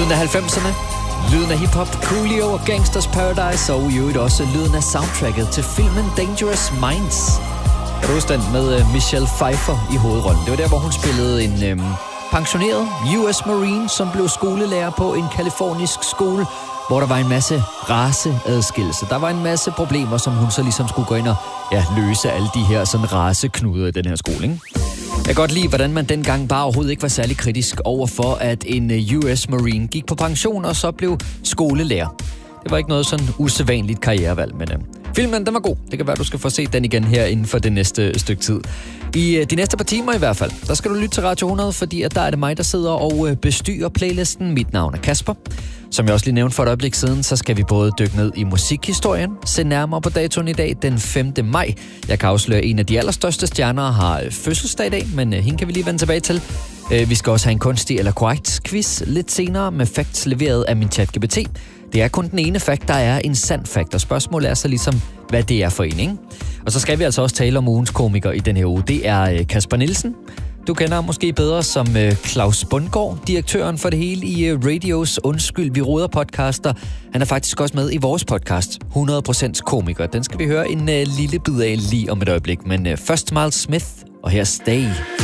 Lyden af 90'erne, lyden af hiphop, Coolio og Gangsters Paradise, og i øvrigt også lyden af soundtracket til filmen Dangerous Minds. Kan du huske den med Michelle Pfeiffer i hovedrollen? Det var der, hvor hun spillede en pensioneret US Marine, som blev skolelærer på en kalifornisk skole, hvor der var en masse raceadskillelse. Der var en masse problemer, som hun så ligesom skulle gå ind og løse alle de her sådan raceknuder i den her skole, ikke? Jeg kan godt lide, hvordan man dengang bare overhovedet ikke var særlig kritisk over for, at en US Marine gik på pension og så blev skolelærer. Det var ikke noget sådan usædvanligt karrierevalg, men filmen, den var god. Det kan være, du skal få set den igen her inden for det næste stykke tid. I de næste par timer i hvert fald, der skal du lytte til Radio 100, fordi at der er det mig, der sidder og bestyrer playlisten. Mit navn er Kasper. Som jeg også lige nævnte for et øjeblik siden, så skal vi både dykke ned i musikhistorien, se nærmere på datoen i dag, den 5. maj. Jeg kan afsløre, en af de allerstørste stjerner har fødselsdag i dag, men hende kan vi lige vende tilbage til. Vi skal også have en kunstig eller korrekt quiz lidt senere med facts leveret af min ChatGPT. Det er kun den ene fact, der er en sand fact, og spørgsmålet er så ligesom, hvad det er for en, ikke? Og så skal vi altså også tale om ugens komiker i den her uge. Det er Kasper Nielsen. Du kender ham måske bedre som Claus Bundgaard, direktøren for det hele i Radios Undskyld, vi råder podcaster. Han er faktisk også med i vores podcast, 100% komiker. Den skal vi høre en lille bid af lige om et øjeblik. Men først Miles Smith, og her Stay.